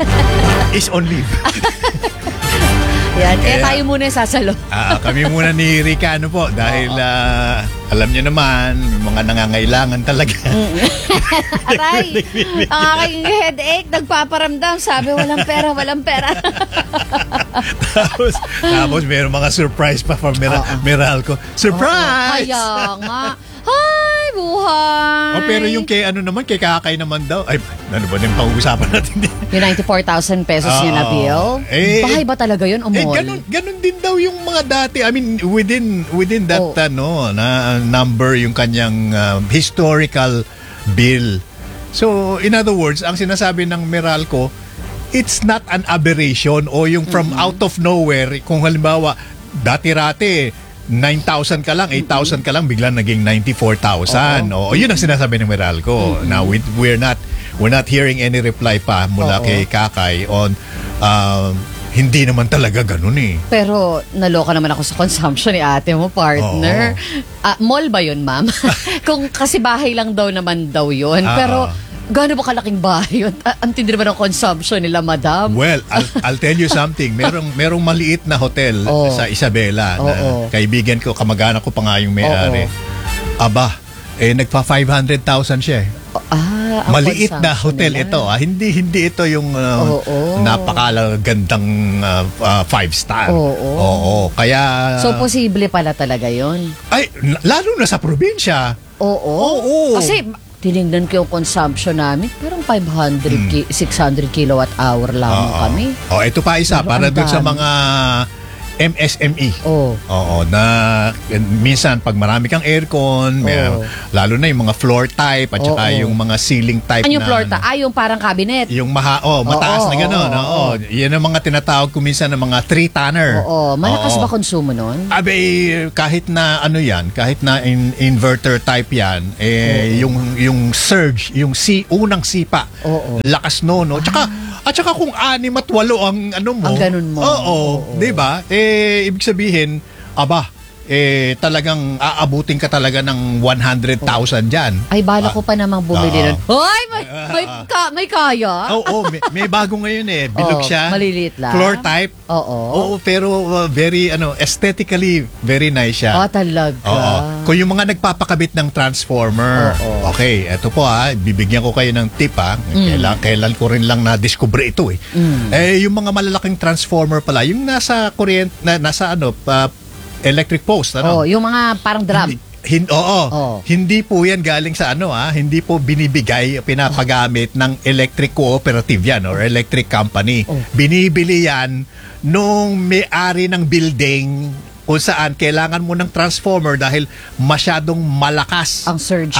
is on leave. Yan, kaya tayo muna yung sasalo. Kami muna ni Rica po dahil alam niyo naman, mga nangangailangan talaga. Aray, ang aking headache, nagpaparamdam. Sabi, walang pera, walang pera. tapos mayroong mga surprise pa for Meralco. Surprise! Kaya nga. Hi, buhay! Pero yung kay kay Kakay naman daw. Ay, ano ba yung pag-uusapan natin? Yung 94,000 pesos niya na bill? Bahay ba talaga yun o mall? Ganun din daw yung mga dati. I mean, within that na number yung kanyang historical bill. So, in other words, ang sinasabi ng Meralco, it's not an aberration o yung from out of nowhere. Kung halimbawa, dati-rati, 9,000 ka lang, 8,000 ka lang, biglang naging 94,000. Yun ang sinasabi ng Meralco. Now, we're not hearing any reply pa mula kay Kakay on hindi naman talaga ganun eh. Pero naloka naman ako sa consumption ni ate mo, partner. Mall ba yun, ma'am? Kung kasi bahay lang daw naman daw yun. Pero gaano ba kalaking bahay yun? Ang tindi naman ang consumption nila, madam. Well, I'll tell you something. Merong maliit na hotel sa Isabela na kaibigan ko, kamag-anak ko pa nga yung may-ari. Aba, nagpa 500,000 siya eh. Maliit na hotel nila. Ito. Hindi ito yung napakagandang 5-star. Kaya so posible pala talaga yon. Ay, lalo na sa probinsya. Kasi tinignan ko yung consumption namin, parang 600 kilowatt hour lang kami. Ito pa isa, para doon sa mga MSME. Na minsan pag marami kang aircon, lalo na yung mga floor type at saka yung mga ceiling type. Ano yung floor type? Yung parang cabinet. Yung mataas na gano'n. Yan ang mga tinatawag ko minsan ng mga 3-tonner. Malakas ba konsumo nun? Kahit na kahit na inverter type yan, yung surge, yung unang sipa, lakas no. At saka kung 6 at 8 ang mo. Ang ganun mo. Di ba? Ibig sabihin, talagang aabutin ka talaga ng 100,000 dyan. Ay, bala ko pa namang bumili nun. Hoy, may kaya? May bago ngayon eh. Bilog siya. Maliliit lang. Floor type. Pero very, aesthetically, very nice siya. Talaga. Kung yung mga nagpapakabit ng transformer, okay, eto po bibigyan ko kayo ng tip Kailan ko rin lang na-discover ito eh. Yung mga malalaking transformer pala, yung nasa kuryente, nasa electric post. Yung mga parang drum. Hindi po yan galing sa hindi po pinapagamit ng electric cooperative yan or electric company. Binibili yan nung may-ari ng building kung saan kailangan mo ng transformer dahil masyadong malakas ang surge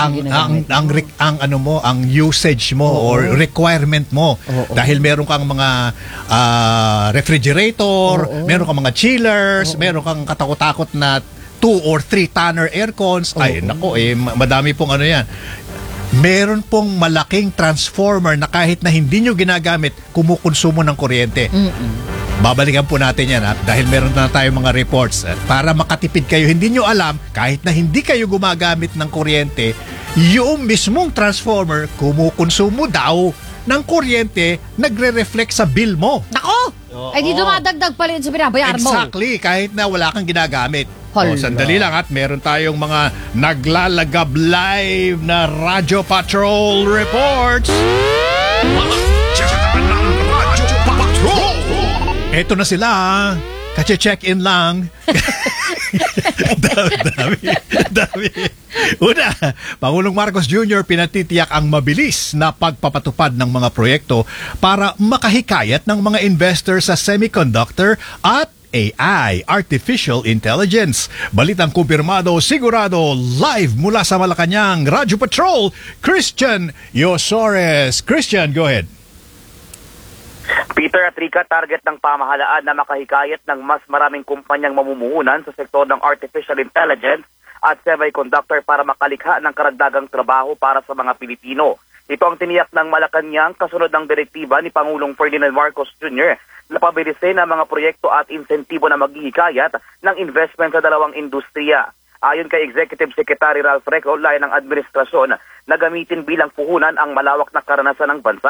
ang usage mo or requirement mo dahil meron kang mga refrigerator, meron kang mga chillers, meron kang katakot-takot na 2 or 3 tonner aircons. Madami pong yan. Meron pong malaking transformer na kahit na hindi nyo ginagamit, kumukonsumo ng kuryente. Babalikan po natin yan dahil meron na tayong mga reports para makatipid kayo. Hindi nyo alam, kahit na hindi kayo gumagamit ng kuryente, yung mismong transformer kumukonsumo daw ng kuryente, nagre-reflect sa bill mo. Nako! Ay di dumadagdag pala yun sa binabayaran mo. Exactly, kahit na wala kang ginagamit. Sandali lang meron tayong mga naglalagab live na Radyo Patrol reports. Eto na sila, kache-check-in lang. Dami. Una, Pangulong Marcos Jr. pinatitiyak ang mabilis na pagpapatupad ng mga proyekto para makahikayat ng mga investor sa semiconductor at AI, Artificial Intelligence. Balitang kumpirmado, sigurado, live mula sa Malacanang, Radyo Patrol, Christian Yosores. Christian, go ahead. Peter at Rica, target ng pamahalaan na makahikayat ng mas maraming kumpanyang mamumuhunan sa sektor ng Artificial Intelligence at Semiconductor para makalikha ng karagdagang trabaho para sa mga Pilipino. Ito ang tiniyak ng Malacanang kasunod ng direktiba ni Pangulong Ferdinand Marcos Jr. na pabilisin ang mga proyekto at insentibo na maghihikayat ng investment sa dalawang industriya. Ayon kay Executive Secretary Ralph Recco, layo ng administrasyon na gamitin bilang puhunan ang malawak na karanasan ng bansa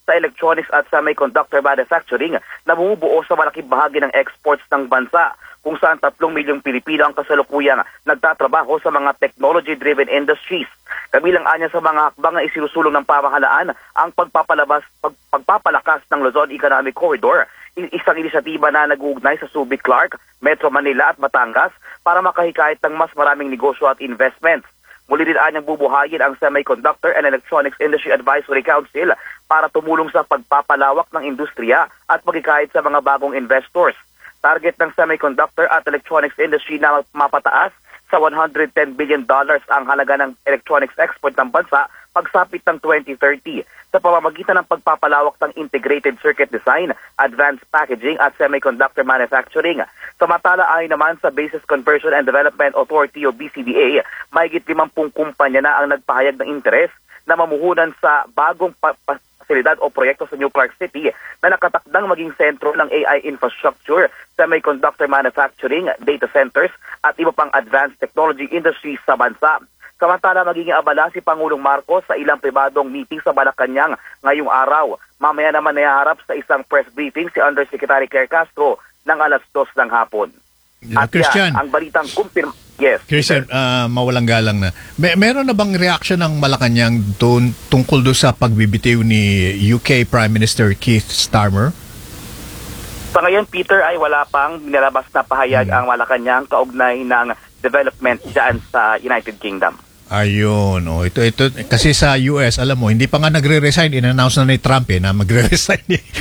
sa electronics at semiconductor manufacturing na bumubuo sa malaking bahagi ng exports ng bansa, kung saan 3 milyong Pilipino ang kasalukuyang nagtatrabaho sa mga technology-driven industries. Kabilang anya sa mga hakbang na isinusulong ng pamahalaan ang pagpapalakas ng Luzon Economic Corridor, isang inisyatiba na nag-uugnay sa Subic, Clark, Metro Manila at Batangas para makahikayat ng mas maraming negosyo at investments. Muli din anyang bubuhayin ang Semiconductor and Electronics Industry Advisory Council para tumulong sa pagpapalawak ng industriya at paghikayat sa mga bagong investors. Target ng semiconductor at electronics industry na mapataas sa $110 billion ang halaga ng electronics export ng bansa pagsapit ng 2030 sa pamamagitan ng pagpapalawak ng integrated circuit design, advanced packaging at semiconductor manufacturing. Samantala ay naman sa Basis Conversion and Development Authority o BCDA, mahigit 50 kumpanya na ang nagpahayag ng interes na mamuhunan sa bagong pasilidad o proyekto sa New Clark City na nakatakdang maging sentro ng AI infrastructure, semiconductor manufacturing, data centers at iba pang advanced technology industries sa bansa. Samantala, magiging abala si Pangulong Marcos sa ilang pribadong meeting sa Malacanang ngayong araw. Mamaya naman nayaharap sa isang press briefing si Undersecretary Claire Castro ng 2:00 ng hapon. At Christian, yan, ang balitang Yes. Christian, mawalang galang na. Meron na bang reaction ng Malacanang tungkol doon sa pagbibitiw ni UK Prime Minister Keith Starmer? Sa ngayon, Peter, ay wala pang nilabas na pahayag ang Malacanang kaugnay ng development dyan sa United Kingdom. Ayun, ito kasi sa US, alam mo, hindi pa nga nagre-resign, in-announce na ni Trump na magre-resign.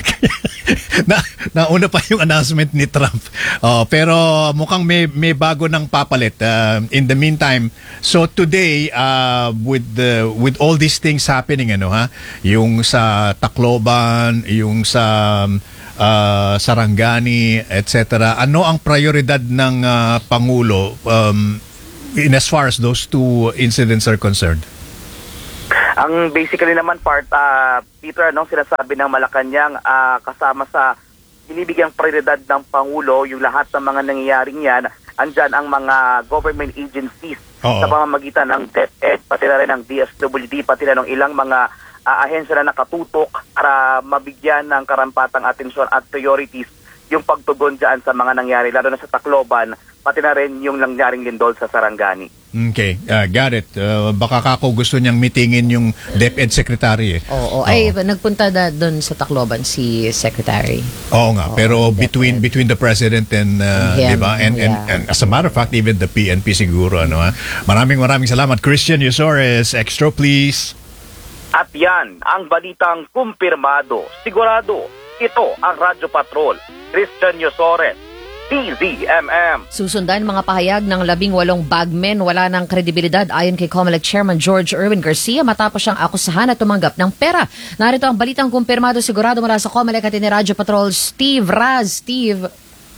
Nauna pa yung announcement ni Trump. Pero mukhang may bago ng papalit. In the meantime, so today with all these things happening, yung sa Tacloban, yung sa Sarangani, etc. Ano ang prioridad ng Pangulo in as far as those two incidents are concerned? Ang basically naman Peter, sinasabi ng Malacanang kasama sa binibigyang prioridad ng Pangulo, yung lahat ng mga nangyayaring yan, andyan ang mga government agencies sa pamamagitan ng DepEd, pati na rin ng DSWD, pati na ng ilang mga ahensya na nakatutok para mabigyan ng karampatang atensyon at priorities yung pagtugon dyan sa mga nangyari, lalo na sa Tacloban, pati na rin yung nangyaring lindol sa Sarangani. Okay, got it. Baka kako gusto niyang meetingin yung DepEd Secretary. Ay, nagpunta na doon sa Tacloban si Secretary. Oo nga, pero between the President and, diba? And as a matter of fact, even the PNP siguro. Maraming salamat. Christian Yusores, extra please. At yan, ang balitang kumpirmado. Sigurado, ito ang Radyo Patrol. Christian Yusores, TZMM. Susundan mga pahayag ng 18 bagmen wala ng kredibilidad ayon kay COMELEC Chairman George Erwin Garcia matapos siyang akusahan at tumanggap ng pera. Narito ang balitang kumpirmado sigurado mula sa COMELEC at ni Radyo Patrol, Steve Raz. Steve.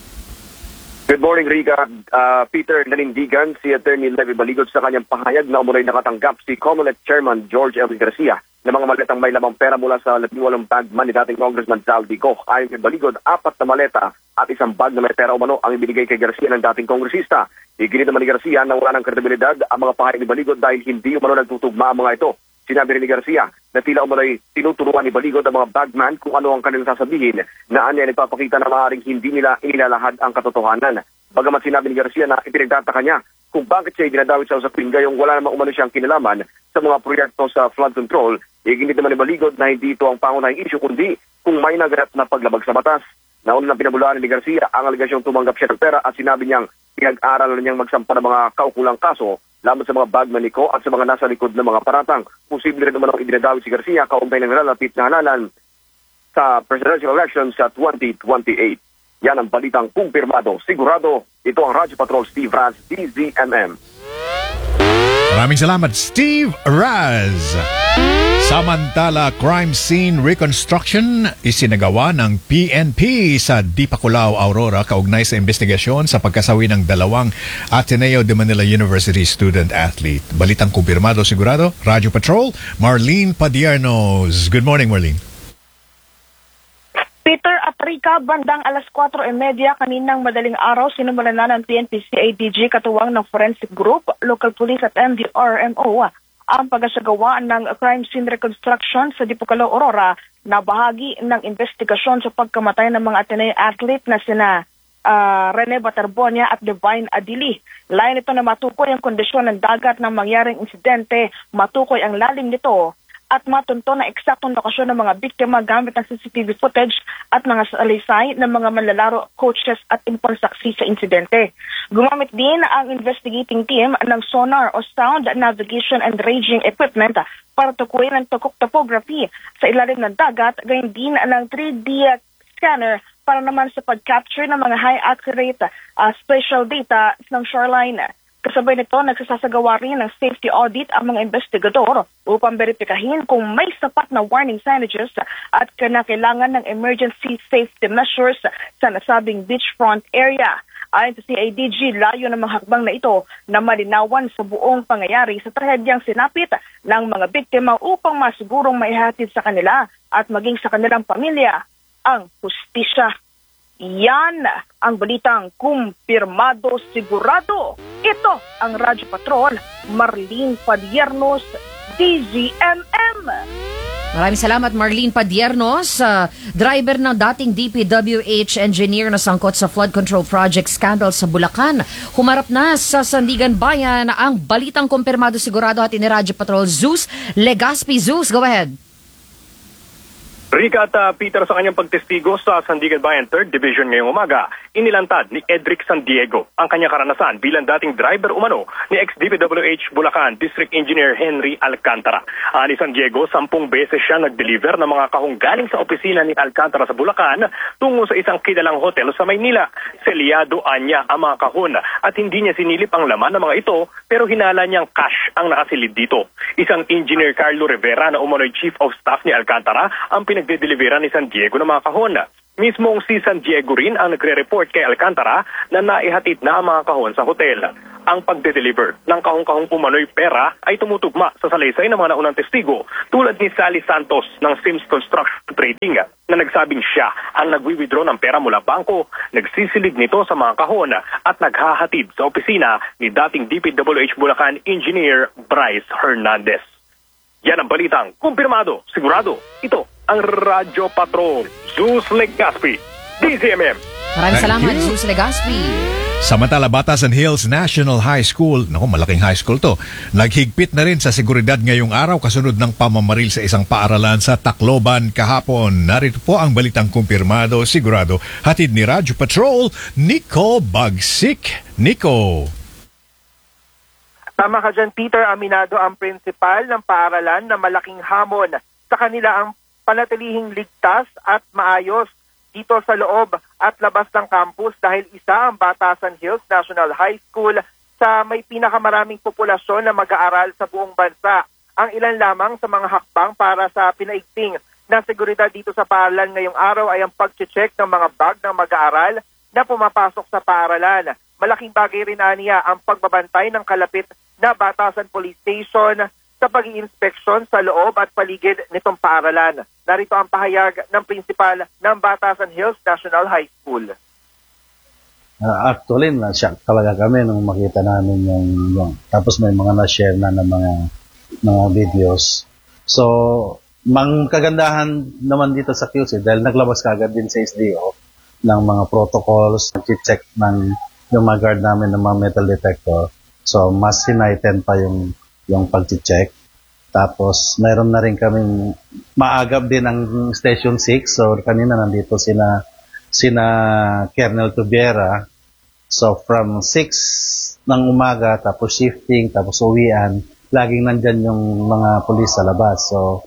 Good morning, Rica. Peter, nanindigan si Attorney Levy Baligot sa kanyang pahayag na umuray nakatanggap si COMELEC Chairman George Erwin Garcia ng mga maletang may lamang pera mula sa 18 bagman ni dating Congressman Sal Dico. Ayon kay Baligot, 4 na maleta at isang bag na may pera umano ang ibinigay kay Garcia ng dating kongresista. Iginit naman ni Garcia na wala ng kredibilidad ang mga pahayag ni Baligot dahil hindi umano nagtutugma ang mga ito. Sinabi rin ni Garcia na tila umano'y tinuturuan ni Baligot ang mga bagman kung ano ang kanilang sasabihin na anya nagpapakita na maaaring hindi nila inilalahad ang katotohanan. Bagamat sinabi ni Garcia na ipinagtataka niya kung bakit siya dinadawit sa usapin gayong wala namang umano siyang kinalaman sa mga proyekto sa flood control. Iginit naman ni Baligot na hindi ito ang pangunahing issue kundi kung may naganap na paglabag sa batas. Nauna nang pinabulaan ni Garcia ang aligasyong tumanggap siya ng pera at sinabi niyang pinag-aralan niyang magsampa ng mga kaukulang kaso laban sa mga bagman ni Ko at sa mga nasa likod ng mga paratang. Posible rin naman ang idinadawit si Garcia kaugnay ng nalalapit na halalan sa presidential elections sa 2028. Yan ang balitang kumpirmado. Sigurado, ito ang Radyo Patrol Steve Raz, DZMM. Maraming salamat, Steve Raz. Samantala, crime scene reconstruction isinagawa ng PNP sa Dipakulaw, Aurora kaugnay sa investigasyon sa pagkasawi ng 2 Ateneo de Manila University student-athlete. Balitang kumpirmado sigurado, Radyo Patrol, Marlene Padiernos. Good morning, Marlene. Peter at Rica, bandang 4:30 kaninang madaling araw, sinumulan na ng PNP CADG katuwang ng Forensic Group, Local Police at NDRMO ang pagsasagawa ng crime scene reconstruction sa Dipukalo, Aurora na bahagi ng investigasyon sa pagkamatay ng mga Ateneo athlete na sina Rene Batarbonia at Divine Adili. Layon ito na matukoy ang kondisyon ng dagat ng mangyaring insidente, matukoy ang lalim nito at matunto na eksaktong lokasyon ng mga biktima gamit ang CCTV footage at mga salaysay ng mga manlalaro, coaches at saksi sa insidente. Gumamit din ang investigating team ng sonar o sound navigation and ranging equipment para tukuyin ang topography sa ilalim ng dagat, gayon din ng 3D scanner para naman sa pag-capture ng mga high accurate spatial data ng shoreline. Kasabay nito, nagsasagawa rin ng safety audit ang mga investigador upang verifikahin kung may sapat na warning signages at kinakailangan ng emergency safety measures sa nasabing beachfront area. Ayon sa CIDG, layo ng mga hakbang na ito na malinawan sa buong pangyayari sa trahedyang sinapit ng mga biktima upang masigurong maihatid sa kanila at maging sa kanilang pamilya ang hustisya. Yan ang balitang kumpirmado sigurado. Ito ang Radyo Patrol, Marlene Padiernos, DZMM. Maraming salamat, Marlene Padiernos, driver ng dating DPWH engineer na sangkot sa flood control project scandal sa Bulacan. Humarap na sa Sandigan Bayan ang balitang kumpirmado sigurado at ni Radyo Patrol, Zeus Legaspi. Zeus, go ahead. Rica at Peter, sa kanyang pagtestigo sa Sandigan Bayan 3rd Division ngayong umaga, inilantad ni Edric San Diego ang kanyang karanasan bilang dating driver umano ni ex-DPWH Bulacan District Engineer Henry Alcantara. Ani San Diego, 10 beses siya nag-deliver ng mga kahong galing sa opisina ni Alcantara sa Bulacan tungo sa isang kilalang hotel sa Maynila. Selyado anya ang mga kahon at hindi niya sinilip ang laman ng mga ito, pero hinala niyang cash ang nakasilid dito. Isang Engineer Carlo Rivera na umano'y Chief of Staff ni Alcantara ang pinagdedeliveran ni San Diego ng mga kahon. Mismong si San Diego rin ang nagre-report kay Alcantara na naihatid na ang mga kahon sa hotel. Ang pagde-deliver ng kahong-kahong umano'y pera ay tumutugma sa salaysay ng mga naunang testigo tulad ni Sally Santos ng Sims Construction Trading na nagsabing siya ang nagwi-withdraw ng pera mula bangko, nagsisilid nito sa mga kahon at naghahatid sa opisina ni dating DPWH Bulacan Engineer Bryce Hernandez. Yan ang balitang kumpirmado, sigurado. Ito ang Radyo Patrol, Zeus Legaspi, DZMM. Maraming Thank salamat, you. Zeus Legaspi. Samantala, Batasan Hills National High School, naku, malaking high school to, naghigpit na rin sa seguridad ngayong araw kasunod ng pamamaril sa isang paaralan sa Tacloban kahapon. Narito po ang balitang kumpirmado, sigurado, hatid ni Radyo Patrol, Nico Bagsik. Nico. Tama ka dyan, Peter. Aminado ang prinsipal ng paaralan na malaking hamon sa kanila ang panatilihing ligtas at maayos dito sa loob at labas ng campus dahil isa ang Batasan Hills National High School sa may pinakamaraming populasyon na mag-aaral sa buong bansa. Ang ilan lamang sa mga hakbang para sa pinaigting na seguridad dito sa paaralan ngayong araw ay ang pag-check ng mga bag ng mag-aaral na pumapasok sa paaralan. Malaking bagay rin niya ang pagbabantay ng kalapit na Batasan Police Station sa pag-iinspeksyon sa loob at paligid nitong paaralan. Narito ang pahayag ng prinsipal ng Batasan Hills National High School. Actually, na-shock talaga kami nung makita namin yung tapos may mga na-share na ng mga videos. So, kagandahan naman dito sa QC dahil naglabas kagad din sa SDO ng mga protocols, check ng yung mga guard namin ng mga metal detector. So, mas hinaighten pa yung pag-check. Tapos, mayroon na rin kaming maagap din ang Station 6. So, kanina nandito sina Colonel Tubiera. So, from 6 ng umaga, tapos shifting, tapos uwian, laging nandyan yung mga pulis sa labas. So,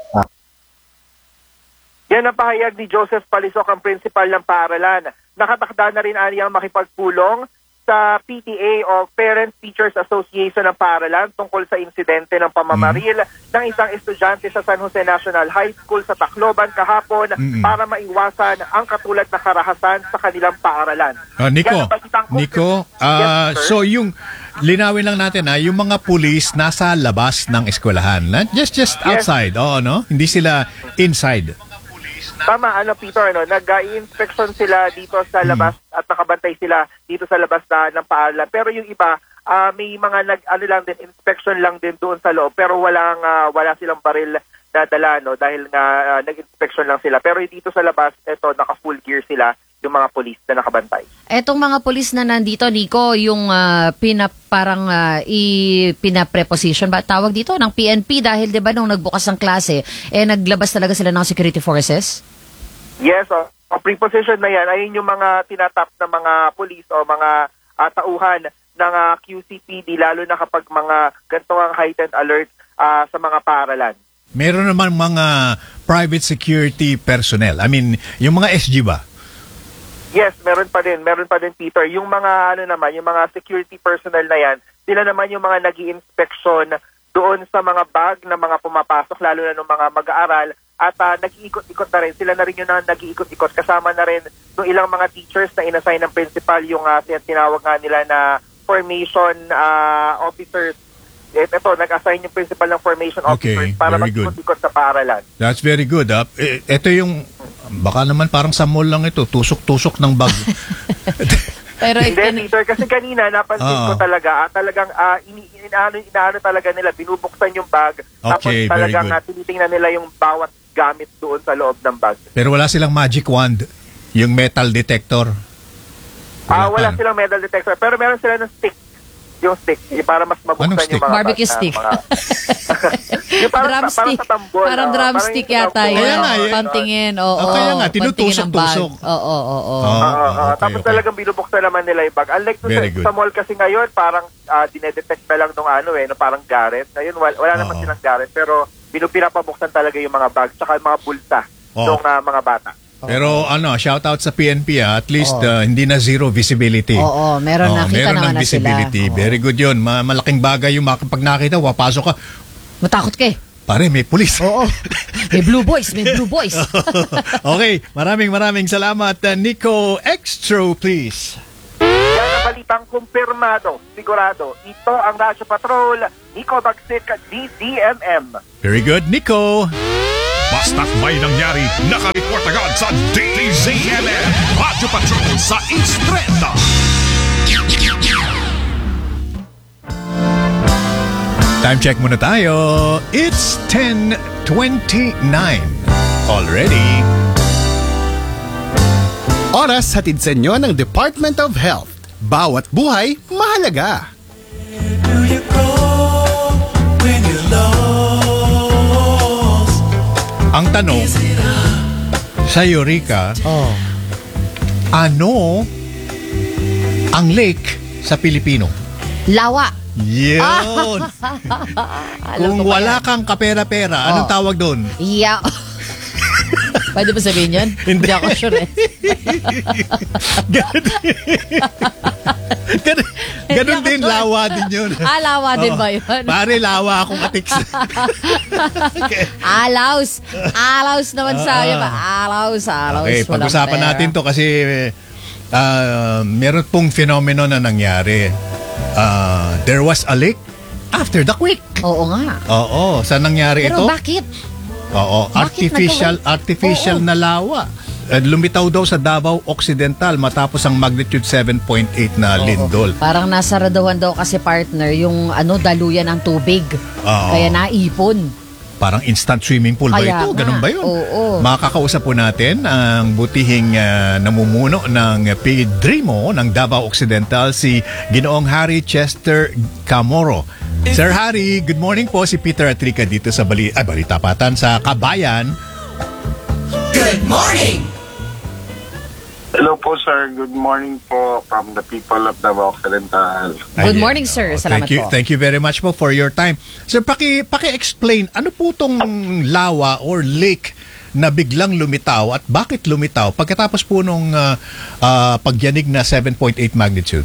yan ang pahayag ni Joseph Palisok, ang prinsipal ng paaralan. Nakatakda na rin aniyang makipagpulong sa PTA o Parents Teachers Association ng paaralan tungkol sa insidente ng pamamaril ng isang estudyante sa San Jose National High School sa Tacloban kahapon para maiwasan ang katulad na karahasan sa kanilang paaralan. Nico, so yung linawin lang natin yung mga pulis nasa labas ng eskwelahan, just outside, no? Hindi sila inside. Tama, Peter, nag-i-inspection sila dito sa labas at nakabantay sila dito sa labas ng paaralan. Pero yung iba may mga inspection lang din doon sa loob, pero wala silang baril na dala, no, dahil nga nag-inspection lang sila. Pero dito sa labas, naka full gear sila, yung mga polis na nakabantay. Etong mga polis na nandito, Nico, yung pinapreposition ba tawag dito ng PNP, dahil 'di ba nung nagbukas ng klase, naglabas talaga sila ng security forces? Yes, preposition na yan. Ayun yung mga tinatap na mga polis o mga tauhan ng QCPD, lalo na kapag mga ganito ang heightened alert sa mga paaralan. Meron naman mga private security personnel. I mean, yung mga SG ba? Yes, meron pa din, Peter. Yung mga yung mga security personnel na yan, sila naman yung mga nag-i-inspection doon sa mga bag na mga pumapasok, lalo na ng mga mag-aaral, at nag-iikot-ikot na rin. Sila na rin yung nag-iikot-ikot. Kasama na rin yung ilang mga teachers na inassign ng principal, yung tinawag nga nila na formation officers. Ito, nag-assign yung principal ng formation officers para mag-ikot-ikot sa paaralan. That's very good. Ito yung, baka naman parang sa mall lang ito, tusok-tusok ng bag. Pero hindi, Peter, kasi kanina napansin ko talagang inaano talaga nila, binubuksan yung bag, tapos talagang tinitingnan nila yung bawat gamit doon sa loob ng bag. Pero wala silang magic wand, yung metal detector. Wala silang metal detector, pero meron sila ng stick. Yung stick, para mas mabuksan yung mga barbecue stick. Yung parang sa tambol. Parang drumstick yata yun. Pantingin. Kaya nga, tinutusok-tusok. Tapos talagang binubuksan naman nila yung bag. Unlike sa mall kasi ngayon, parang dinedetect na lang nung parang Garrett. Ngayon, wala naman silang Garrett. Pero pinapabuksan talaga yung mga bag tsaka mga bulsa ng mga bata. Pero shout out sa PNP at least hindi na zero visibility. Oo, meron nakita naman na sila. Very good 'yun. Malaking bagay yung pag nakita, papasok ka. Matakot ka eh. Pare, may pulis. Oo. May blue boys. Okay, maraming salamat. Nico Extro, please. Yan ang balitang kumpirmado, sigurado. Ito ang Radyo Patrol, Nico Bagsik, DZMM. Very good, Nico. Basta't may nangyari, nakareport agad sa DZMM. Radyo Patrol sa Estrada. Time check muna tayo. It's 10:29 already. Oras hatid sa inyo ng Department of Health. Bawat buhay, mahalaga. Ang tanong sa Eureka, ano ang lake sa Pilipino? Lawa. Yun! Kung wala kang kapera-pera, anong tawag doon? Yeah. Pwede ba sabihin yun? Hindi ako sure eh. Ganun din, lawa din yun. Lawa din ba yun? Pare, lawa akong atiks. Alaus naman sa'yo ba? Alaus. Okay, pag-usapan natin to kasi meron pong phenomenon na nangyari. There was a leak after the quake. Oo nga. Oo, saan nangyari ito? Pero bakit? Oo, artificial na lawa. Lumitaw daw sa Davao Occidental matapos ang magnitude 7.8 na lindol. Parang nasaraduhan daw kasi, partner, yung daluyan ng tubig. Kaya naipon. Parang instant swimming pool ba ito? Ganun ba yun? Oo. Makakausap po natin ang butihing namumuno ng PDRIMO ng Davao Occidental, si Ginoong Harry Chester Camoro. Sir Harry, good morning po. Si Peter Atrica dito sa Balitapatan sa Kabayan. Good morning! Hello po, sir. Good morning po from the people of Davao Occidental. Good morning, sir. Salamat po. Thank you very much po for your time. Sir, paki-explain, ano po tong lawa or lake na biglang lumitaw at bakit lumitaw pagkatapos po nung pagyanig na 7.8 magnitude?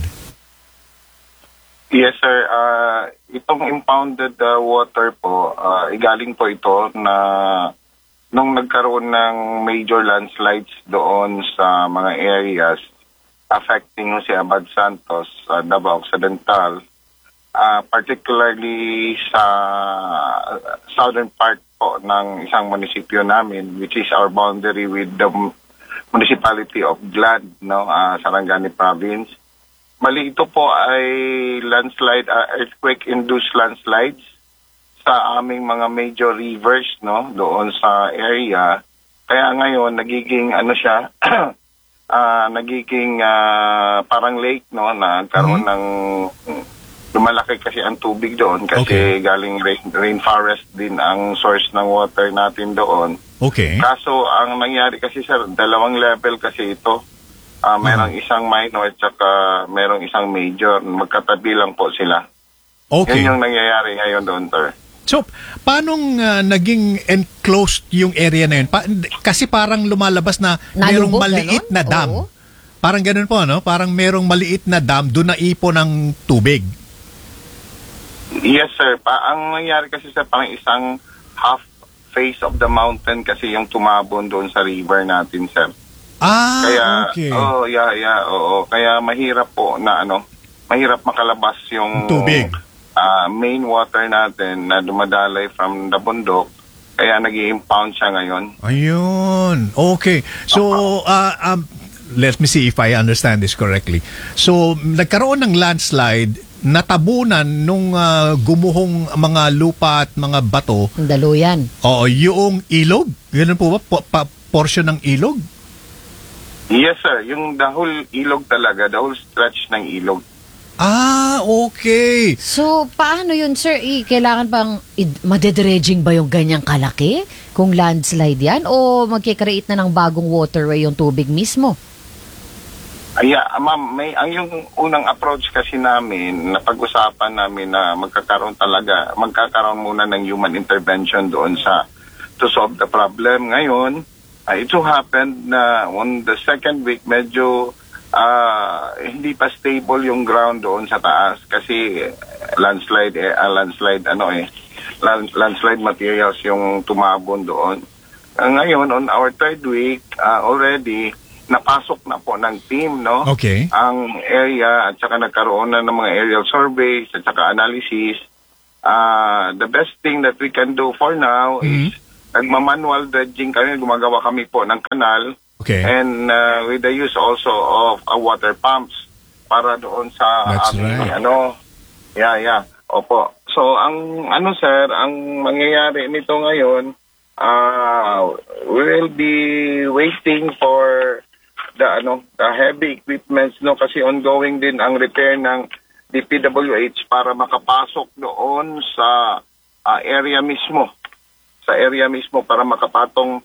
Yes, sir. Itong impounded water po, igaling po ito na nung nagkaroon ng major landslides doon sa mga areas affecting si Abad Santos, Davao Occidental, particularly sa southern part po ng isang munisipyo namin, which is our boundary with the municipality of Glad, Sarangani Province. Bali, ito po ay landslide, earthquake-induced landslides sa aming mga major rivers, no, doon sa area. Kaya ngayon, nagiging, siya, nagiging parang lake, no, na karoon ng, lumalaki kasi ang tubig doon kasi galing rainforest din ang source ng water natin doon. Okay. Kaso, ang nangyari kasi, sir, 2 level kasi ito. Merong isang minor at saka merong isang major. Magkatabi lang po sila. Okay. Yun yung nangyayari ngayon doon, sir. So, paano naging enclosed yung area na yun? Kasi parang lumalabas na merong Nalubog, maliit ganon? na dam. Oo. Parang ganun po, no? Parang merong maliit na dam, doon na ipon ng tubig. Yes, sir. Ang nangyari kasi, sir, parang isang half face of the mountain kasi yung tumabon doon sa river natin, sir. Kaya, okay. Oo. Kaya mahirap po na mahirap makalabas yung tubig. Main water natin na dumadalay from the bundok. Kaya nag-i-impound siya ngayon. Ayun. Okay. So, let me see if I understand this correctly. So, nagkaroon ng landslide, natabunan nung gumuhong mga lupa at mga bato. Daluyan. Oo, yung ilog. Ganun po ba? Portion ng ilog? Yes, sir. Yung the whole ilog talaga, the whole stretch ng ilog. Okay. So, paano yun, sir? Kailangan bang madedredging ba yung ganyang kalaki? Kung landslide yan? O magkikreate na ng bagong waterway yung tubig mismo? Ma'am, yung unang approach kasi namin, napag-usapan namin na magkakaroon muna ng human intervention doon to solve the problem. Ngayon, it so happened na on the second week, medyo hindi pa stable yung ground doon sa taas kasi landslide materials yung tumabon doon. Ngayon, on our third week, already, napasok na po ng team, no? Okay. Ang area at saka nagkaroon na ng mga aerial surveys at saka analysis. The best thing that we can do for now is nagma-manual dredging kami, gumagawa kami po ng kanal. Okay. And with the use also of water pumps para doon sa Opo. So ang sir, ang mangyayari nito ngayon, we will be waiting for the heavy equipments, no, kasi ongoing din ang repair ng DPWH para makapasok doon sa area mismo. Sa area mismo para makapatong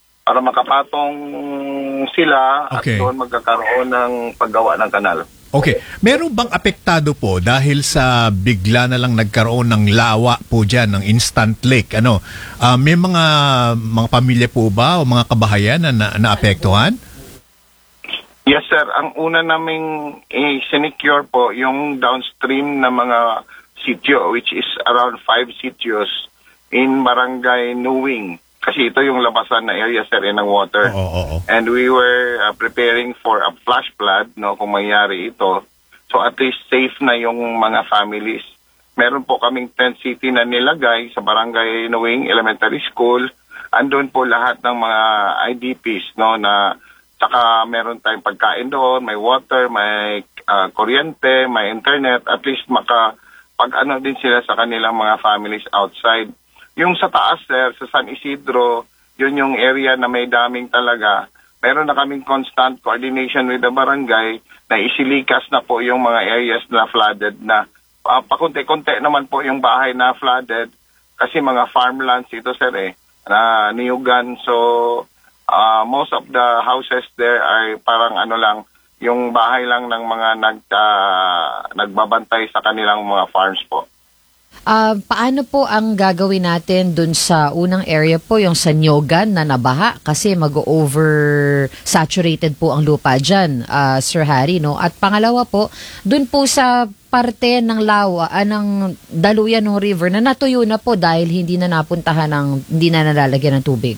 sila at doon magkakaroon ng paggawa ng kanal. Okay. Meron bang apektado po dahil sa bigla na lang nagkaroon ng lawa po dyan, ng instant lake? May mga pamilya po ba o mga kabahayan na naapektuhan? Yes, sir. Ang una naming sinecure po yung downstream na mga sitio, which is around 5 sitios in Barangay Nuwing. Kasi ito yung labasan na area, sir, ng water. And we were preparing for a flash flood, no, kung mangyari ito. So at least safe na yung mga families. Meron po kaming tent city na nilagay sa Barangay Nuwing Elementary School. Andun po lahat ng mga IDPs, no, na saka meron tayong pagkain doon, may water, may kuryente, may internet. At least makapag-ano din sila sa kanilang mga families outside. Yung sa taas, sir, sa San Isidro, yun yung area na may daming talaga. Meron na kaming constant coordination with the barangay na isilikas na po yung mga areas na flooded na. Pakunti-kunti naman po yung bahay na flooded kasi mga farmlands ito, sir, na niyugan. So, most of the houses there ay parang yung bahay lang ng mga nagbabantay sa kanilang mga farms po. Paano po ang gagawin natin dun sa unang area po, yung sa Nyogan na nabaha kasi mag-over-saturated po ang lupa dyan, Sir Harry, no? At pangalawa po, dun po sa parte ng ng daluyan ng river na natuyo na po dahil hindi na nalalagyan ng tubig.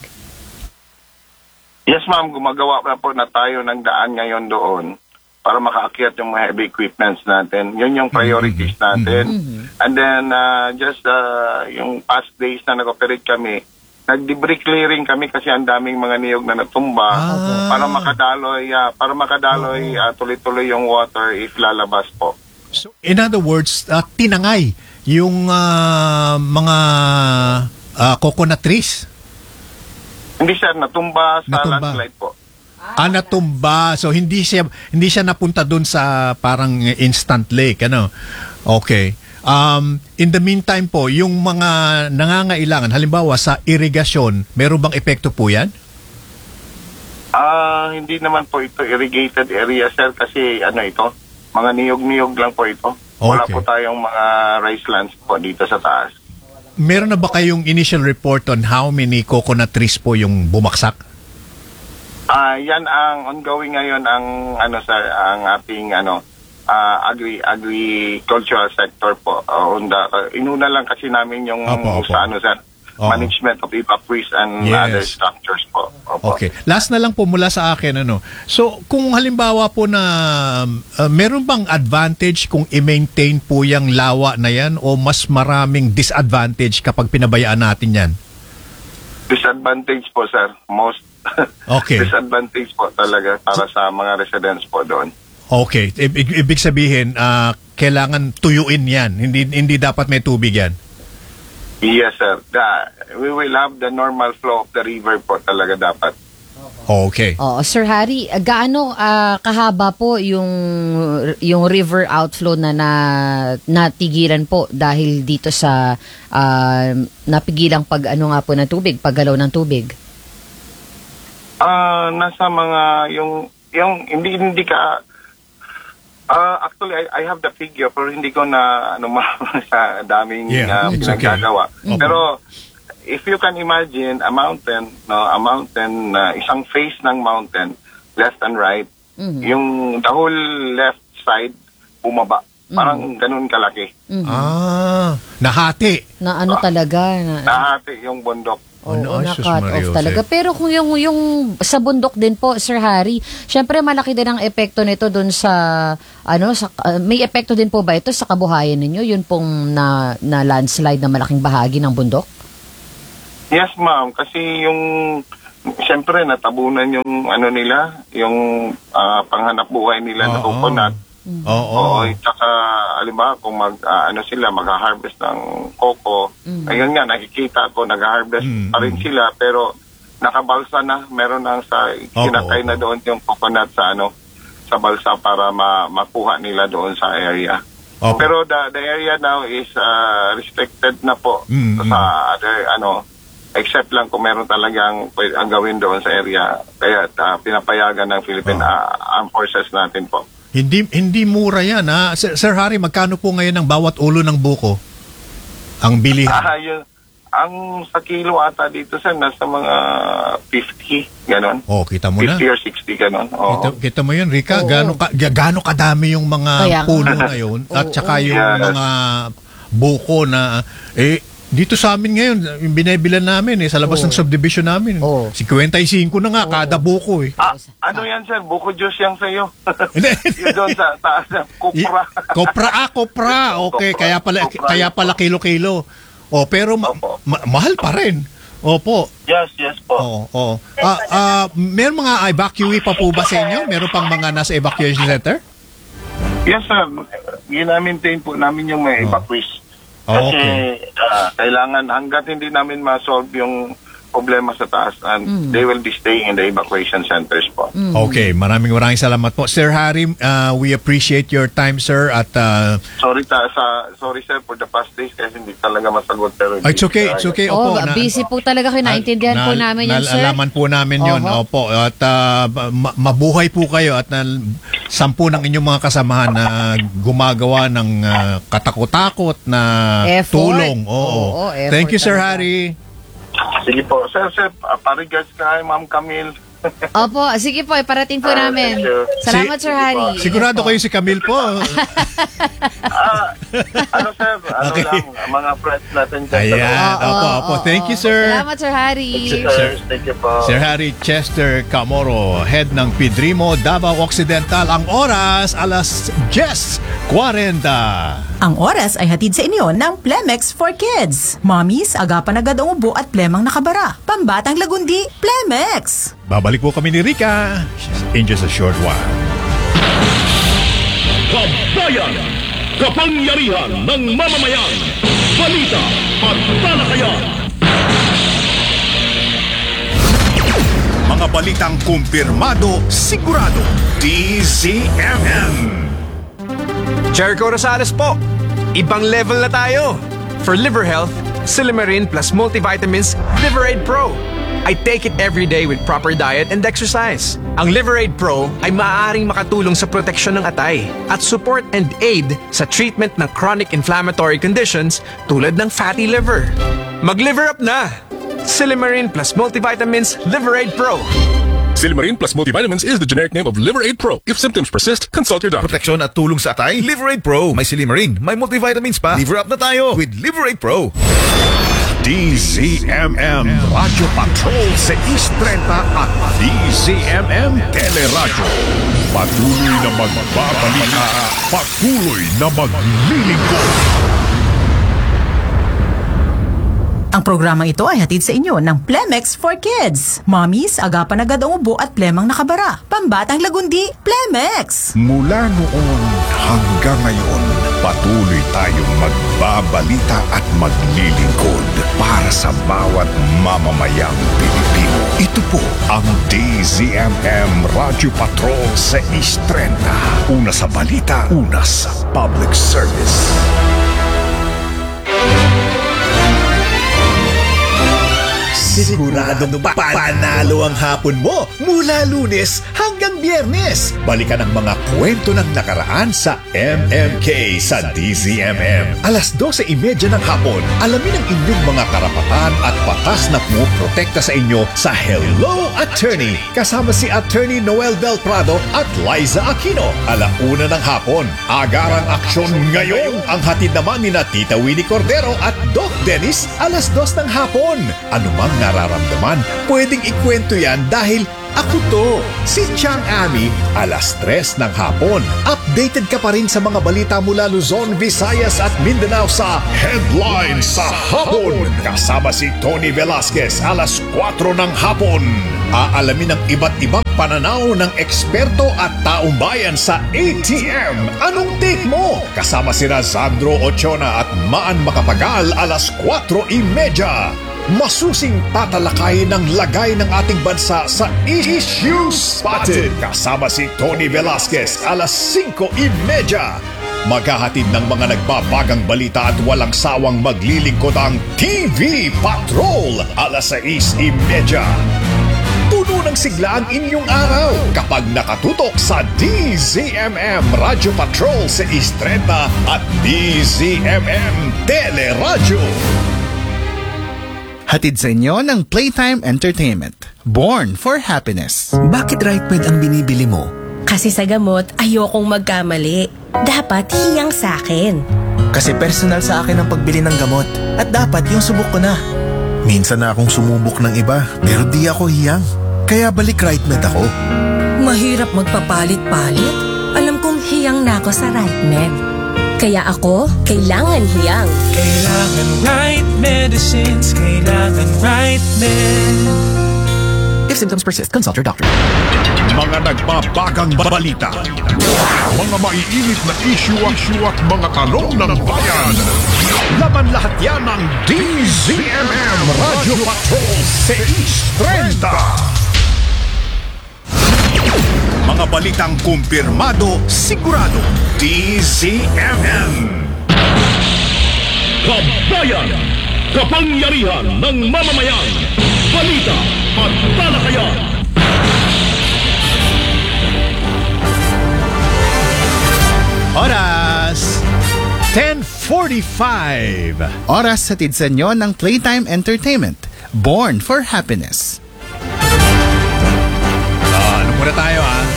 Yes, ma'am. Gumagawa na tayo ng daan ngayon doon para makaakyat yung mga heavy equipments natin. Yun yung priorities natin. And then, just yung past days na nag-operate kami, nag-debris clearing kami kasi ang daming mga niyog na natumba para makadaloy tuloy-tuloy yung water if lalabas po. So, in other words, tinangay yung mga coconut trees. Hindi sir, natumba sa landslide po. Natumba. So hindi siya napunta doon sa parang instant lake, ano. Okay. In the meantime po, yung mga nangangailangan, halimbawa sa irigasyon, meron bang epekto po yan? Hindi naman po ito irrigated area, sir, kasi ito, mga niyog-niyog lang po ito. Wala po tayong mga rice lands po dito sa taas. Meron na ba kayong initial report on how many coconut trees po yung bumaksak? Yan ang ongoing ngayon ang ang ating agricultural sector po. Inuna lang kasi namin yung management of evacuees and other structures po. Okay. Last na lang po mula sa akin, So, kung halimbawa po na meron bang advantage kung i-maintain po yung lawa na yan o mas maraming disadvantage kapag pinabayaan natin yan? Disadvantage po, sir. Most disadvantage po talaga para sa mga residents po doon. Okay. Ibig sabihin, kailangan tuyuin yan. Hindi dapat may tubig yan. Yes, sir. We will have the normal flow of the river po talaga dapat. Okay. Sir Harry, gaano kahaba po yung river outflow na natigilan po dahil dito sa napigilang ng tubig, paggalaw ng tubig? Nasa mga yung hindi ka actually I have the figure pero hindi ko na sa daming pinagagawa. Okay. Pero if you can imagine a mountain, isang face ng mountain, left and right, yung the whole left side bumaba. Parang ganun kalaki. Nahati. Nahati yung bundok. Na-cut off talaga. Pero kung yung sa bundok din po, Sir Harry, syempre malaki din ang epekto nito doon sa may epekto din po ba ito sa kabuhayan ninyo? Yun pong na landslide na malaking bahagi ng bundok? Yes, ma'am. Kasi syempre natabunan yung nila, yung panghanap buhay nila na coconut. Oo. Tsaka, alimbawa, kung mag-harvest ng coco, ayun nga, nakikita ko, nag-harvest pa rin sila, pero nakabalsa na, meron nang kinakay na doon yung coconut sa balsa para makuha nila doon sa area. Pero the area now is restricted na po sa other, except lang kung meron talagang ang gawin doon sa area, kaya pinapayagan ng Philippine Armed Forces natin po. Hindi mura yan, ha? Sir Harry, magkano po ngayon ang bawat ulo ng buko? Ang bilihan? Ang sa kilo ata dito, sir, nasa mga 50, ganon. Kita mo 50 na. 50 or 60, ganon. Kita mo yun, Rica? Gaano kadami yung mga puno na yun? At saka yung mga buko na, dito sa amin ngayon, yung binibilan namin sa labas ng subdivision namin. 55 na nga kada buko Ano yan, sir? Buko juice yan sa iyo. Yun doon sa taas ng kopra. Kopra. Okay, kaya pala kilo-kilo. Pero mahal pa rin. Opo. Yes po. Meron mga evacuee pa po ba sa inyo? Meron pang mga nasa evacuation center? Yes, sir. Gina-maintain po namin yung may evacuees. Kasi kailangan hanggat hindi namin ma-solve yung problema sa taas and they will be staying in the evacuation centers po. Okay, maraming salamat po. Sir Harry, we appreciate your time, sir. At sorry sir for the past days kasi hindi talaga masagot. Pero it's okay. Opo, busy po talaga kayo. Naintindihan po namin yun, sir. Nalaman po namin yun. Opo. At mabuhay po kayo at 10 ng inyong mga kasamahan na gumagawa ng katakot-takot na effort. Tulong. Effort. Thank you, Sir Harry. Sige po. Sir, parigas kay Ma'am Camille. Opo, sige po, iparating po namin. Thank you. Salamat, Sir Harry. Sigurado kayo si Camille po. Sir, Okay. lang, mga friends natin dyan. Ayan, opo. Thank you, sir. Salamat, Sir Harry. Thank you po. Sir Harry Chester Camoro, head ng Pidrimo, Davao Occidental. Ang oras, alas 10:40. Ang oras ay hatid sa inyo ng Plemex for Kids. Mommies, agapan agad ang ubo at plemang nakabara. Pambatang lagundi, Plemex! Babalik po kami ni Rica in just a short while. Kabayan! Kapangyarihan ng mamamayan! Balita at talakayan! Mga balitang kumpirmado, sigurado. DZMM. Jericho Rosales po. Ibang level na tayo. For liver health, Silimarin plus multivitamins Liverade Pro. I take it every day with proper diet and exercise. Ang Liverade Pro ay maaaring makatulong sa proteksyon ng atay at support and aid sa treatment ng chronic inflammatory conditions tulad ng fatty liver. Mag-liver up na! Silimarin plus multivitamins Liverade Pro. Silimarin plus multivitamins is the generic name of Liverade Pro. If symptoms persist, consult your doctor. Proteksyon at tulong sa atay, Liverade Pro. May Silimarin, may multivitamins pa. Liver up na tayo with Liverade Pro. DZMM Radio Patrol sa East 30 at DZMM Teleradyo. Patuloy na magbabalita, patuloy na maglilingkod. Ang programang ito ay hatid sa inyo ng Plemex for Kids. Mommies, agapan agad ang ubo at plemang nakabara. Pambatang lagundi, Plemex! Mula noon hanggang ngayon, patuloy tayong magbabalita at maglilingkod para sa bawat mamamayang Pilipino. Ito po ang DZMM Radio Patrol sa East 30. Una sa balita, una sa public service. Siguradong panalo ang hapon mo mula Lunes hanggang Biyernes. Balikan ang mga kwento ng nakaraan sa MMK sa DZMM. Alas 12:30 ng hapon, alamin ang inyong mga karapatan at batas na pumoprotekta sa inyo sa Hello Attorney. Kasama si Attorney Noel Del Prado at Liza Aquino. 1:00 ng hapon, agarang aksyon ngayon. Ang hatid naman ni na Tita Winnie Cordero at Doc Dennis, 2:00 ng hapon. Anumang nararamdaman, pwedeng ikwento yan dahil ako to, si Chang Ami, 3:00 ng hapon. Updated ka pa rin sa mga balita mula Luzon, Visayas at Mindanao sa Headlines sa Hapon. Kasama si Tony Velasquez, 4:00 ng hapon. Aalamin ang iba't ibang pananaw ng eksperto at taong bayan sa ATM. Anong take mo? Kasama si Sandro Ochona at Maan Makapagal, 4:30. Masusing tatalakayin ng lagay ng ating bansa sa Issues Spotted. Kasama si Tony Velasquez, 5:30. Maghahatid ng mga nagbabagang balita at walang sawang maglilingkod ang TV Patrol, 6:30. Puno ng sigla ang inyong araw kapag nakatutok sa DZMM Radio Patrol sa East 30 at DZMM Teleradyo. Hatid sa inyo ng Playtime Entertainment. Born for Happiness. Bakit Rightmed ang binibili mo? Kasi sa gamot, ayokong magkamali. Dapat hiyang sa akin. Kasi personal sa akin ang pagbili ng gamot. At dapat yung subok ko na. Minsan na akong sumubok ng iba, pero di ako hiyang. Kaya balik Rightmed ako. Mahirap magpapalit-palit. Alam kong hiyang na ako sa Rightmed. Kaya ako, kailangan hiyang. Kailangan right medicines, kailangan right med. If symptoms persist, consult your doctor. Mga nagbabagang balita. Mga maiinit na issue at mga tanong ng bayan. Laban lahat yan ng DZMM Radio Patrol sa East 30. Mga balitang kumpirmado, sigurado. DZMM. Kabayan! Kapangyarihan ng mamamayan! Balita at talakayan! Oras 10:45. Oras hatid sa inyo ng Playtime Entertainment. Born for Happiness. muna tayo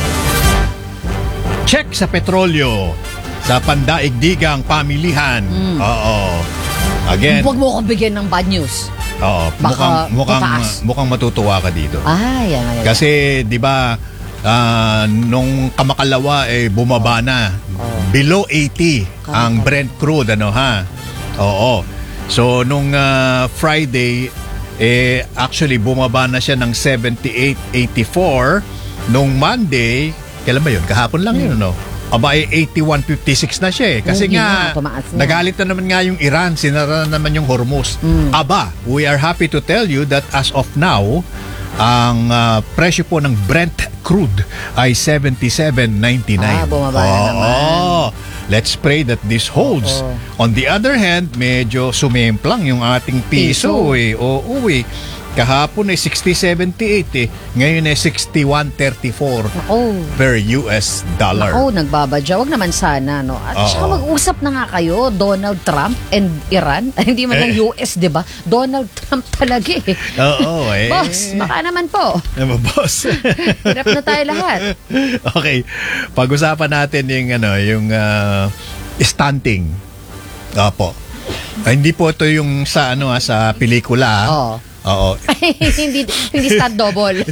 Check sa petrolyo sa pandaigdigang pamilihan. Oo. Again. Huwag mo akong bigyan ng bad news. Oo. Baka mataas. Mukhang matutuwa ka dito. Yan. Kasi, di ba, nung kamakalawa, bumaba na. Below 80 ang Brent crude, Oo. So, nung Friday, actually, bumaba na siya ng 78.84. Nung Monday, kailan ba yun? Kahapon lang yun, Aba, 81.56 na siya Kasi nagalit na naman nga yung Iran. Sinara na naman yung Hormuz. Aba, we are happy to tell you that as of now, ang presyo po ng Brent crude ay 77.99. Bumaba na naman. Let's pray that this holds. On the other hand, medyo sumemplang yung ating piso. Kahapon ay 60.78 Ngayon ay 61.34 per US dollar. Nagbabadya. Wag naman sana, At saka mag-usap na nga kayo, Donald Trump and Iran. Hindi man lang US, di ba? Donald Trump talaga Boss, baka naman po. Boss. Hirap na tayo lahat. Okay. Pag-usapan natin yung stunting. Opo. Hindi po ito yung sa sa pelikula. Oo. hindi stunt double.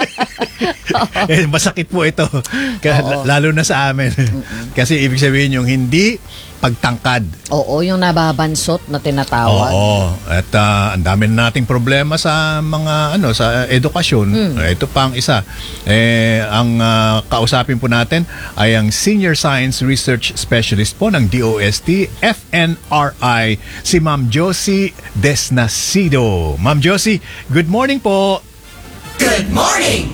Masakit po ito. Lalo na sa amin. Kasi ibig sabihin yung hindi pagtangkad. Yung nababansot na tinatawag. At ang dami na nating problema sa mga sa edukasyon. Ito pa ang isa. Ang kausapin po natin ay ang Senior Science Research Specialist po ng DOST FNRI, si Ma'am Josie Desnacido. Ma'am Josie, good morning po. Good morning.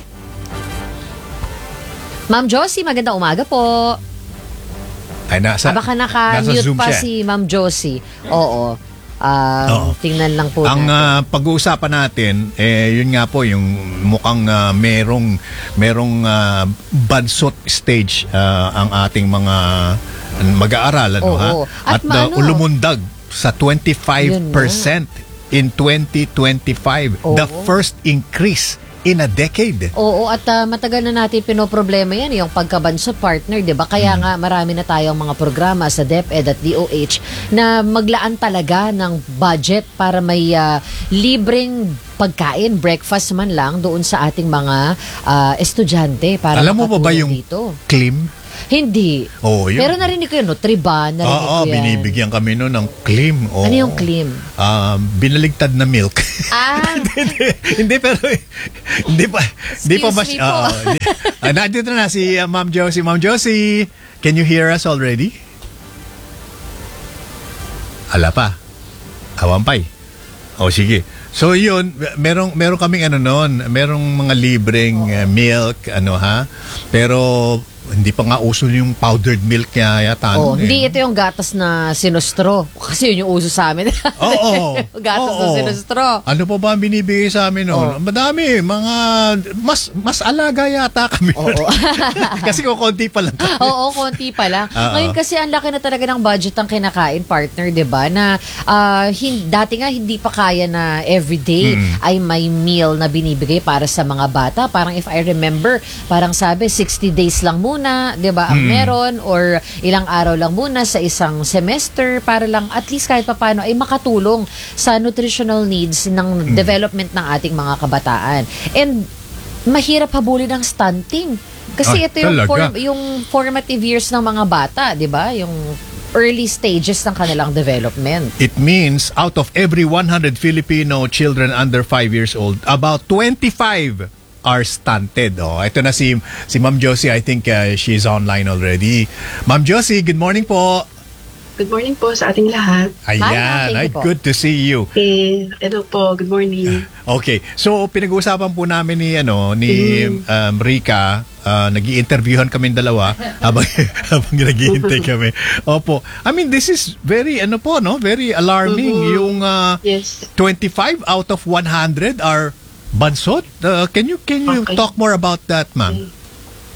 Ma'am Josie, magandang umaga po. Ay, baka naka-mute pa si Ma'am Josie. Oo. Tingnan lang po ang natin. pag-uusapan natin, yun nga po, yung mukhang merong bansot stage ang ating mga mag-aaral. At lumundag sa 25% in 2025. The first increase in a decade. At matagal na natin pinoproblema yan, yung pagkabansot, partner, di ba? Kaya nga marami na tayong mga programa sa DepEd at DOH na maglaan talaga ng budget para may libreng pagkain, breakfast man lang doon sa ating mga estudyante. Para alam mo ba yung CLIM? Hindi. Yun. Pero narinig ko yun, Triban, narinig ko yan. Binibigyan kami noon ng CLIM. Ano yung CLIM? Binaligtad na milk. Hindi, pero hindi pa nandito na si Ma'am Josie. Ma'am Josie, can you hear us already? Ala pa. Awampay. Sige. So yun, merong kaming merong mga libreng milk, pero hindi pa nga uso yung powdered milk yata. Hindi ito yung gatas na sinustro. Kasi yun yung uso sa amin. Gatas na sinustro. Ano pa ba ang binibigay sa amin noon? Madami. Mga mas alaga yata kami. Kasi konti pa lang. Konti pa lang. Ngayon kasi ang laki na talaga ng budget ang kinakain, partner, diba? Na dati nga hindi pa kaya na everyday ay may meal na binibigay para sa mga bata. Parang if I remember, parang sabi 60 days lang muna, 'di ba? Ang meron or ilang araw lang muna sa isang semester para lang at least kahit papaano ay makatulong sa nutritional needs ng development ng ating mga kabataan. And mahirap habulin ang stunting. Kasi ito yung formative years ng mga bata, 'di ba? Yung early stages ng kanilang development. It means out of every 100 Filipino children under 5 years old, about 25 are stunted. Ito na si Ma'am Josie. I think she's online already. Ma'am Josie, good morning po. Good morning po sa ating lahat. Ayan, good to see you. Hello po, good morning. Okay, so pinag-uusapan po namin ni Rica, nag-i-interviewhan kami dalawa habang nag-iintay kami. Opo. I mean, this is very very alarming. Yung 25 out of 100 are bansot. Can you talk more about that, ma'am?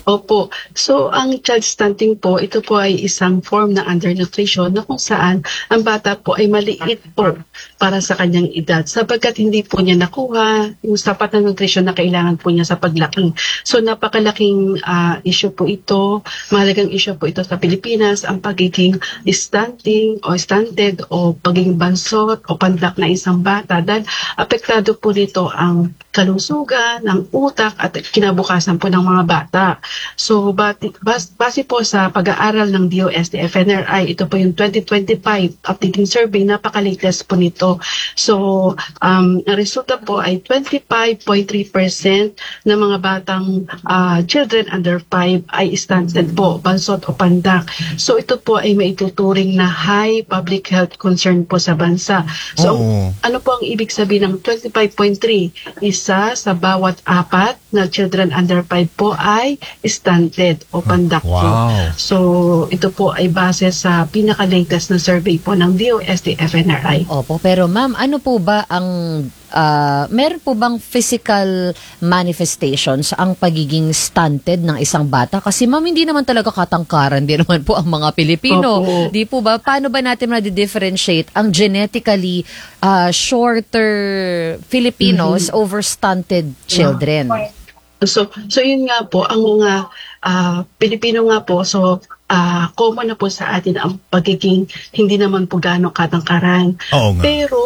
Opo. So, ang child stunting po, ito po ay isang form ng undernutrition na kung saan ang bata po ay maliit po para sa kanyang edad sapagkat hindi po niya nakuha yung sapat na nutrition na kailangan po niya sa paglaki. So, napakalaking issue po ito. Mahalagang issue po ito sa Pilipinas, ang pagiging stunting o stunted o pagiging bansot o pandak na isang bata dahil apektado po nito ang kalusugan, ng utak at kinabukasan po ng mga bata. So, base po sa pag-aaral ng DOST-FNRI, ito po yung 2025 updating survey, napaka-latest po nito. So, ang resulta po ay 25.3% ng mga batang children under 5 ay stunted po, bansot o pandak. So, ito po ay maituturing na high public health concern po sa bansa. So, ano po ang ibig sabihin ng 25.3? Isa sa bawat 4 na children under 5 po ay stunted o pandak po. So, ito po ay base sa pinaka-latest na survey po ng DOST-FNRI. Opo, pero ma'am, ano po ba ang meron po bang physical manifestations ang pagiging stunted ng isang bata? Kasi ma'am, hindi naman talaga katangkaran din naman po ang mga Pilipino. Opo. Di po ba? Paano ba natin ma-differentiate ang genetically shorter Filipinos over stunted children? So yun nga po, ang mga Pilipino nga po, so common na po sa atin ang pagiging hindi naman po gano'ng katangkaran. Pero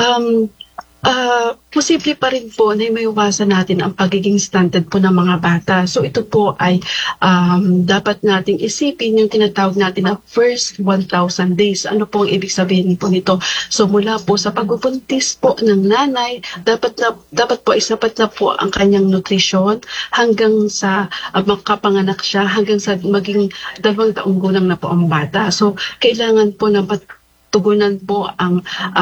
posible pa rin po na maiwasan natin ang pagiging stunted po ng mga bata. So ito po ay dapat nating isipin yung tinatawag natin na first 1,000 days. Ano po ang ibig sabihin po nito? So mula po sa pagbubuntis po ng nanay, dapat po ay sapat na po ang kanyang nutrisyon hanggang sa makapanganak siya, hanggang sa maging 2 taong gulang na po ang bata. So kailangan po ng tugunan po ang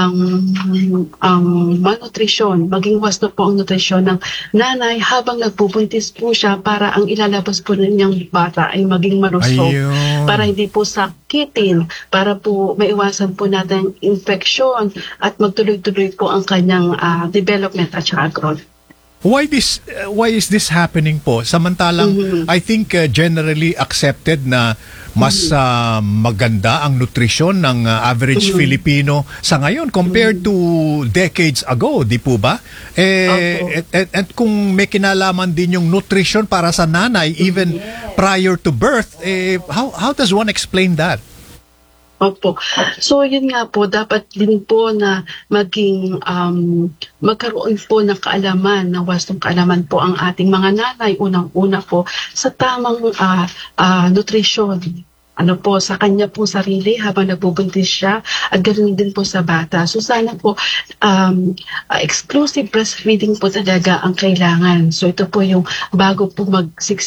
malnutrition, maging wasto po ang nutrisyon ng nanay habang nagbubuntis po siya para ang ilalabas po ninyang bata ay maging malusog. Para hindi po sakitin, para po maiwasan po natin infection at magtuloy-tuloy po ang kanyang development at saka growth. Why is this happening po? Samantalang I think generally accepted na mas maganda ang nutrisyon ng average Filipino sa ngayon compared to decades ago, di po ba? At kung may kinalaman din yung nutrition para sa nanay even prior to birth, how does one explain that? Opo. So, yun nga po, dapat din po na maging magkaroon po ng kaalaman, ng wastong kaalaman po ang ating mga nanay, unang-una po, sa tamang nutrisyon. Ano po, sa kanya po sarili habang nagbubuntis siya at ganoon din po sa bata. So sana po exclusive breastfeeding po talaga ang kailangan. So ito po yung bago po mag